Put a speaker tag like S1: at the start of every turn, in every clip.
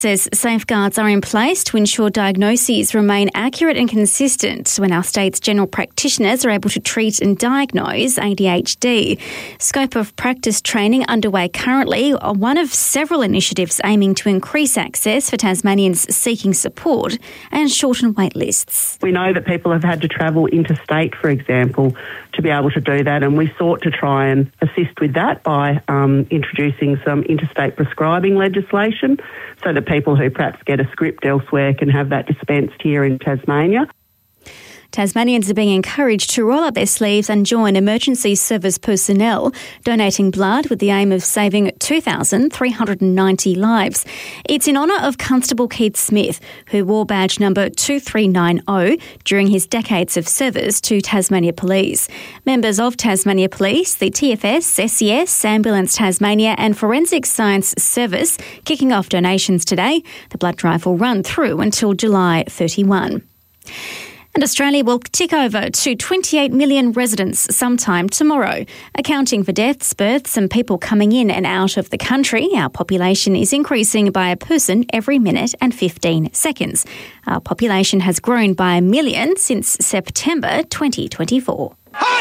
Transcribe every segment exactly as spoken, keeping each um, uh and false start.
S1: Says safeguards are in place to ensure diagnoses remain accurate and consistent when our state's general practitioners are able to treat and diagnose A D H D. Scope of practice training underway currently are one of several initiatives aiming to increase access for Tasmanians seeking support and shorten wait lists.
S2: We know that people have had to travel interstate, for example, to be able to do that, and we sought to try and assist with that by um, introducing some interstate prescribing legislation so that people who perhaps get a script elsewhere can have that dispensed here in Tasmania.
S1: Tasmanians are being encouraged to roll up their sleeves and join emergency service personnel, donating blood with the aim of saving two thousand three hundred ninety lives. It's in honour of Constable Keith Smith, who wore badge number two three nine zero during his decades of service to Tasmania Police. Members of Tasmania Police, the T F S, S E S, Ambulance Tasmania and Forensic Science Service kicking off donations today. The blood drive will run through until July thirty-first. And Australia will tick over to twenty-eight million residents sometime tomorrow. Accounting for deaths, births and people coming in and out of the country, our population is increasing by a person every minute and fifteen seconds. Our population has grown by a million since September twenty twenty-four.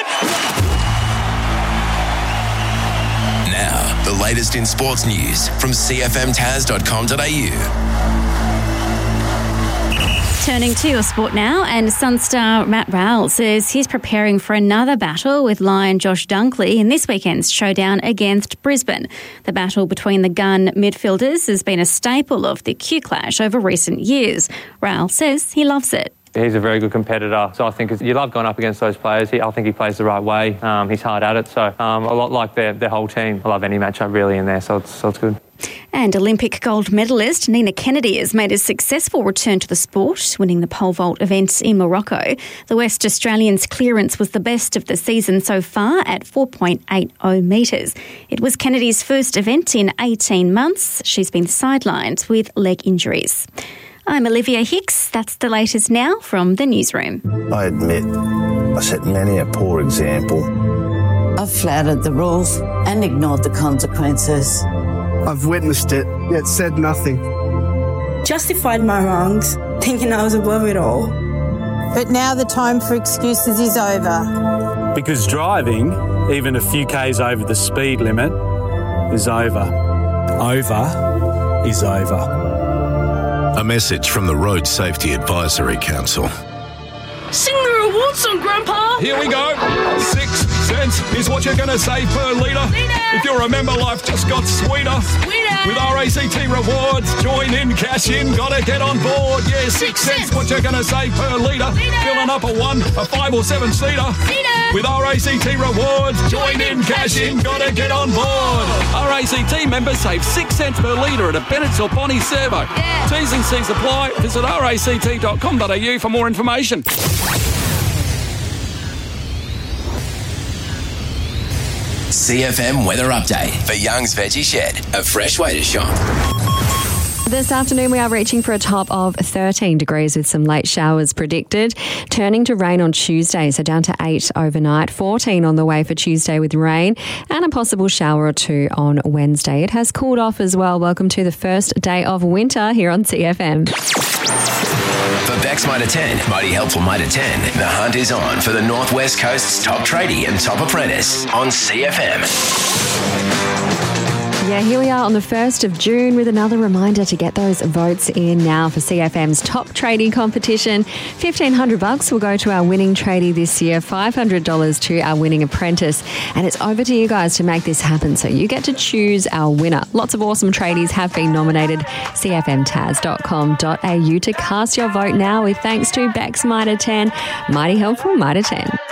S3: Now, the latest in sports news from c f m tas dot com dot a u.
S1: Turning to your sport now, and Sun star Matt Rowell says he's preparing for another battle with Lion Josh Dunkley in this weekend's showdown against Brisbane. The battle between the gun midfielders has been a staple of the Q Clash over recent years. Rowell says he loves it.
S4: He's a very good competitor, so I think you love going up against those players. He, I think he plays the right way. Um, he's hard at it, so um, a lot like their, their whole team. I love any matchup really in there, so it's, so it's good.
S1: And Olympic gold medalist Nina Kennedy has made a successful return to the sport, winning the pole vault event in Morocco. The West Australian's clearance was the best of the season so far at four point eight zero metres. It was Kennedy's first event in eighteen months. She's been sidelined with leg injuries. I'm Olivia Hicks. That's the latest now from the newsroom.
S5: I admit I set many a poor example.
S6: I've flouted the rules and ignored the consequences.
S7: I've witnessed it, yet said nothing.
S8: Justified my wrongs, thinking I was above it all.
S9: But now the time for excuses is over.
S10: Because driving, even a few k's over the speed limit, is over. Over is over.
S11: A message from the Road Safety Advisory Council.
S12: Sing the reward song, Grandpa!
S13: Here we go. Six cents is what you're going to save per litre. If you remember, life just got sweeter.
S12: Sweeter!
S13: With R A C T Rewards, join in, cash in, gotta get on board. Yeah, six, six cents, what you're going to save per litre. Filling up a one, a five or seven seater. With R A C T Rewards, join, join in, cash in, gotta get on board.
S14: R A C T members save six cents per litre at a Bennett's or Bonnie servo.
S12: Yeah.
S14: T's and C's apply. Visit r a c t dot com dot a u for more information.
S3: C F M weather update for Young's Veggie Shed, a fresh way to shop.
S15: This afternoon, we are reaching for a top of thirteen degrees with some late showers predicted. Turning to rain on Tuesday, so down to eight overnight. fourteen on the way for Tuesday with rain and a possible shower or two on Wednesday. It has cooled off as well. Welcome to the first day of winter here on C F M.
S3: For Bex Mitre ten, Mighty Helpful Mitre ten, the hunt is on for the North West Coast's top tradie and top apprentice on C F M.
S15: Yeah, here we are on the first of June with another reminder to get those votes in now for C F M's top tradie competition. fifteen hundred bucks will go to our winning tradie this year, five hundred dollars to our winning apprentice. And it's over to you guys to make this happen. So you get to choose our winner. Lots of awesome tradies have been nominated. c f m tas dot com dot a u to cast your vote now with thanks to Bex Mitre ten. Mighty helpful, Mitre ten.